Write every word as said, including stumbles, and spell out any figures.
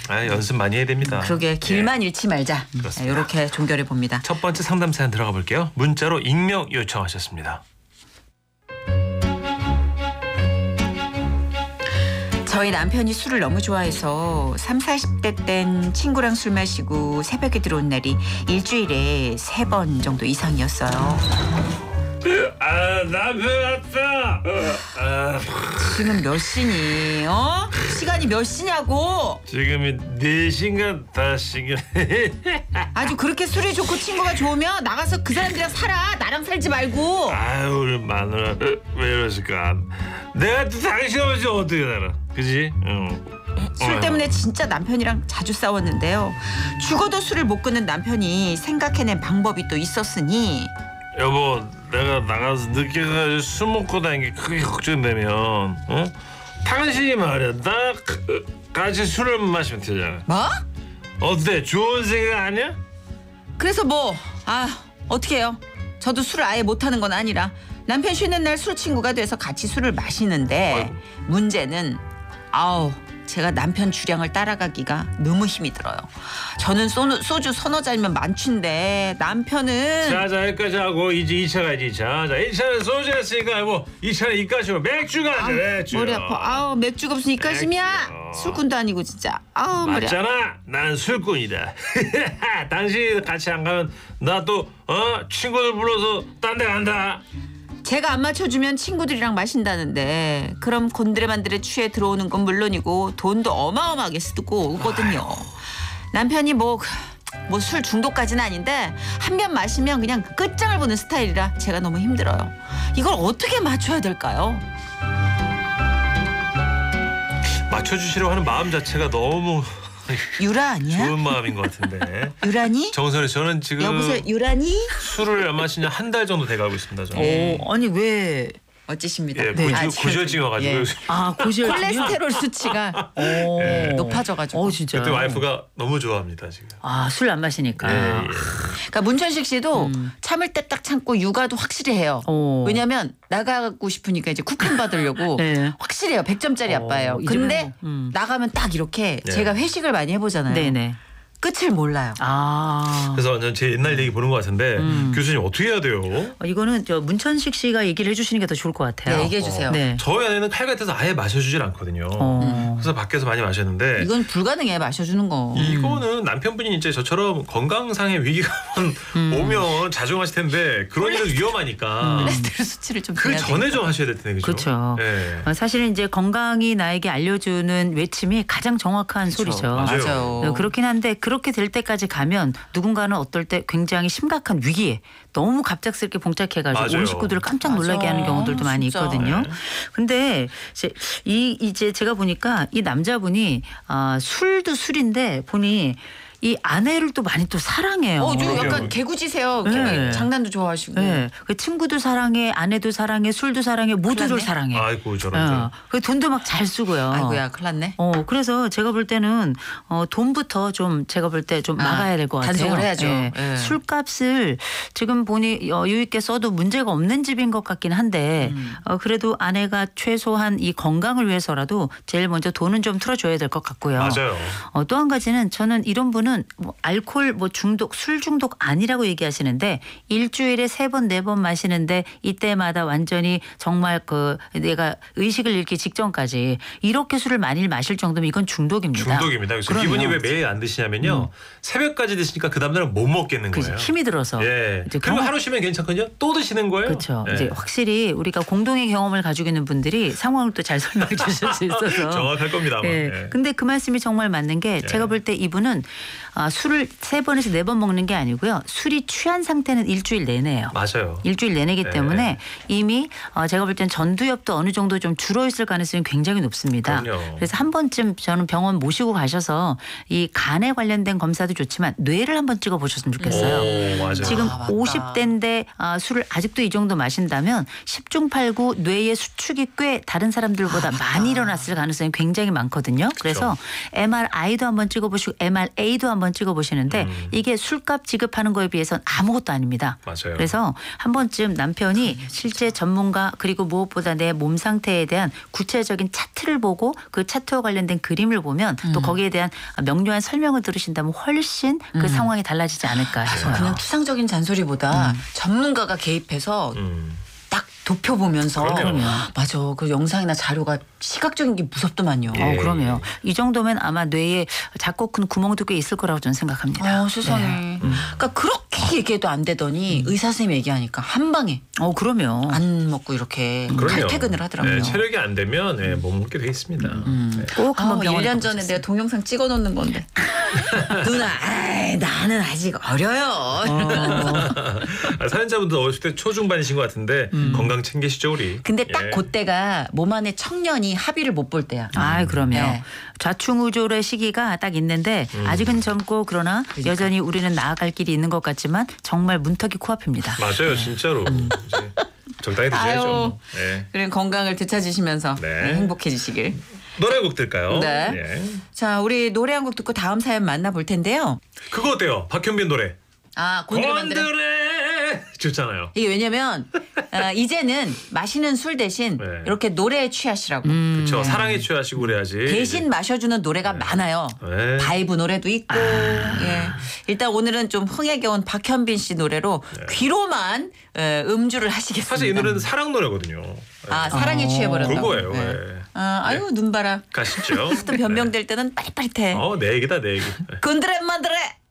아, 연습 많이 해야 됩니다. 그러게 길만 예. 잃지 말자. 그렇습니다. 이렇게 종결해 봅니다. 첫 번째 상담 사연 들어가 볼게요. 문자로 익명 요청하셨습니다. 저희 남편이 술을 너무 좋아해서 삼사십 대 땐 친구랑 술 마시고 새벽에 들어온 날이 일주일에 세 번 정도 이상이었어요. 아, 남편 왔다. 아, 지금 몇 시니? 어? 시간이 몇 시냐고? 지금이 네 시인가 다섯 시인가. 아주 그렇게 술이 좋고 친구가 좋으면 나가서 그 사람들이랑 살아. 나랑 살지 말고. 아유, 우리 마누라 왜 이러실까? 내가 또 당신 없이 어떻게 살아? 그지? 응. 술 때문에 진짜 남편이랑 자주 싸웠는데요. 죽어도 술을 못 끊는 남편이 생각해낸 방법이 또 있었으니 여보, 내가 나가서 늦게 가서 술 먹고 다니는 게 크게 걱정되면, 어? 당신이 말이야, 나 같이 술을 마시면 되잖아. 뭐? 어때? 좋은 생각 아니야? 그래서 뭐, 아, 어떻게 해요? 저도 술을 아예 못하는 건 아니라 남편 쉬는 날 술 친구가 돼서 같이 술을 마시는데 아이고. 문제는 아우 제가 남편 주량을 따라가기가 너무 힘이 들어요. 저는 소, 소주 서너 잔이면 만취인데 남편은 자, 자, 여기까지 하고 이제 이 차 가야지, 이 차. 자, 일 차는 소주 했으니까 뭐 이 차는 이까지고 맥주 가자, 맥주. 머리 아파. 아우 맥주가 무슨 이까심이야. 맥주. 술꾼도 아니고 진짜. 아우 머리 아파. 맞잖아, 난 술꾼이다. 당신 같이 안 가면 나 또 어? 친구들 불러서 딴 데 간다. 제가 안 맞춰주면 친구들이랑 마신다는데 그럼 곤드레만드레 취해 들어오는 건 물론이고 돈도 어마어마하게 쓰고 오거든요. 남편이 뭐 뭐 술 중독까지는 아닌데 한 병 마시면 그냥 끝장을 보는 스타일이라 제가 너무 힘들어요. 이걸 어떻게 맞춰야 될까요? 맞춰주시려고 하는 마음 자체가 너무 유라 아니야? 좋은 마음인 것 같은데. 유라니? 정선이, 저는 지금 여보세요 유라니? 술을 안 마신 지 한 달 정도 돼가고 있습니다. 저는. 오, 아니 왜? 멋지십니다. 예, 네. 고지, 아, 고지혈증이어가지고 예. 아 고지혈증. 콜레스테롤 수치가 오, 예. 높아져가지고. 어 진짜. 그때 와이프가 너무 좋아합니다 지금. 아술 안 마시니까. 예, 예. 그러니까 문천식 씨도 참을 때 딱 참고 육아도 확실히 해요. 오. 왜냐면 나가고 싶으니까 이제 쿠폰 받으려고 네. 확실해요. 백 점짜리 어, 아빠예요. 이제는 근데 뭐, 음. 나가면 딱 이렇게 네. 제가 회식을 많이 해보잖아요. 네네. 끝을 몰라요. 아. 그래서 완전 제 옛날 얘기 보는 것 같은데 음. 교수님 어떻게 해야 돼요? 어, 이거는 저 문천식 씨가 얘기를 해주시는 게 더 좋을 것 같아요. 네, 얘기해 주세요. 네. 저희 아내는 칼 같아서 아예 마셔주질 않거든요. 어. 그래서 밖에서 많이 마셨는데 이건 불가능해 마셔주는 거. 이거는 남편분이 이제 저처럼 건강상의 위기가 음. 오면 자중하실 텐데 그런 일은 위험하니까 콜레스테롤 수치를 좀 그 돼야 전에 돼. 좀 하셔야 될 텐데 그죠? 그렇죠. 예. 어, 사실은 이제 건강이 나에게 알려주는 외침이 가장 정확한 그쵸, 소리죠. 맞아요. 맞아요. 어, 그렇긴 한데 그렇게 될 때까지 가면 누군가는 어떨 때 굉장히 심각한 위기에 너무 갑작스럽게 봉착해가지고 맞아요. 온 식구들을 깜짝 놀라게 맞아. 하는 경우들도 많이 진짜. 있거든요. 네. 근데 이제 이 이제 제가 보니까 이 남자분이 아, 술도 술인데 보니 이 아내를 또 많이 또 사랑해요. 어, 저 그러게요. 약간 개구지세요. 네. 장난도 좋아하시고. 네. 그 친구도 사랑해, 아내도 사랑해, 술도 사랑해, 모두를 큰일 났네. 사랑해. 아이고 저런. 어, 그 돈도 막 잘 쓰고요. 아이고야, 큰일 났네. 어, 그래서 제가 볼 때는 어, 돈부터 좀 제가 볼 때 좀 아, 막아야 될 것 같아요. 단속을 해야죠. 예. 예. 술값을 지금 보니 여유 있게 써도 문제가 없는 집인 것 같긴 한데 음. 어, 그래도 아내가 최소한 이 건강을 위해서라도 제일 먼저 돈은 좀 틀어줘야 될 것 같고요. 맞아요. 어, 또 한 가지는 저는 이런 분은 뭐 알코올 뭐 중독, 술 중독 아니라고 얘기하시는데 일주일에 세 번, 네 번 마시는데 이때마다 완전히 정말 그 내가 의식을 잃기 직전까지 이렇게 술을 많이 마실 정도면 이건 중독입니다. 중독입니다. 그래서 그럼요. 이분이 왜 매일 안 드시냐면요. 새벽까지 드시니까 그 다음날은 못 먹겠는 그죠. 거예요. 힘이 들어서. 예. 이제 그리고 경험- 하루 쉬면 괜찮거든요. 또 드시는 거예요. 그렇죠. 예. 이제 확실히 우리가 공동의 경험을 가지고 있는 분들이 상황을 또 잘 설명해 주실 수 있어서. 정확할 겁니다. 아마. 예. 예. 근데 그 말씀이 정말 맞는 게 제가 볼 때 이분은 아, 술을 세 번에서 네 번 먹는 게 아니고요. 술이 취한 상태는 일주일 내내예요. 맞아요. 일주일 내내기 네. 때문에 이미 어, 제가 볼 땐 전두엽도 어느 정도 좀 줄어 있을 가능성이 굉장히 높습니다. 그럼요. 그래서 한 번쯤 저는 병원 모시고 가셔서 이 간에 관련된 검사도 좋지만 뇌를 한번 찍어 보셨으면 좋겠어요. 오, 맞아요. 지금 아, 맞다. 오십 대인데 아, 술을 아직도 이 정도 마신다면 십중팔구 뇌의 수축이 꽤 다른 사람들보다 아, 많이 일어났을 가능성이 굉장히 많거든요. 그래서 엠알아이도 한번 찍어보시고 엠알에이도 비도 한번 찍어보시는데 음. 이게 술값 지급하는 거에 비해서는 아무것도 아닙니다. 맞아요. 그래서 한 번쯤 남편이 실제 전문가 그리고 무엇보다 내 몸 상태에 대한 구체적인 차트를 보고 그 차트와 관련된 그림을 보면 또 거기에 대한 명료한 설명을 들으신다면 훨씬 그 상황이 달라지지 않을까 싶어요. 그냥 투상적인 잔소리보다 전문가가 개입해서 음. 딱 좁혀보면서 그럼요. 맞아. 그 영상이나 자료가 시각적인 게 무섭더만요. 예. 어, 그러면 이 정도면 아마 뇌에 작고 큰 구멍도 꽤 있을 거라고 저는 생각합니다. 어, 세상에. 그러니까 그렇게 얘기해도 안 되더니 의사 선생님 얘기하니까 한 방에 어, 그러면 안 먹고 이렇게 그럼요. 칼퇴근을 하더라고요. 네, 체력이 안 되면 네, 못 먹게 돼 있습니다. 네. 꼭 한번 아, 병원에 일 년 전에 가보셨어요. 내가 동영상 찍어 놓는 건데. 누나, 아이, 나는 아직 어려요. 아, 사연자분도 어렸을 때 초중반이신 것 같은데 건강 챙기시죠 우리. 근데 딱 예. 그때가 몸 안에 청년이 합의를 못 볼 때야. 아, 그럼요. 네. 좌충우졸의 시기가 딱 있는데 아직은 젊고 그러나 여전히 우리는 나아갈 길이 있는 것 같지만 정말 문턱이 코앞입니다. 맞아요, 진짜로. 이제 적당히 드셔야죠. 네. 그럼 건강을 되찾으시면서 네. 네, 행복해지시길. 노래곡 들까요? 네. 예. 자, 우리 노래 한 곡 듣고 다음 사연 만나볼 텐데요. 그거 어때요? 박현빈 노래. 아, 곤드레만드레. 곤드레 좋잖아요. 이게 왜냐면 어, 이제는 마시는 술 대신 네. 이렇게 노래에 취하시라고. 그렇죠. 사랑에 취하시고 그래야지. 대신 마셔주는 노래가 많아요. 네. 바이브 노래도 있고. 예. 일단 오늘은 좀 흥에 겨운 박현빈 씨 노래로 귀로만 에, 음주를 하시겠습니다. 사실 이 노래는 사랑 노래거든요. 아, 사랑에 취해버렸다고. 그거예요. 네. 예. 아, 아유 눈 봐라. 가시죠. 또 변명될 때는 빠릿빠릿해. 어, 내 얘기다 내 얘기. 곤드레만드레.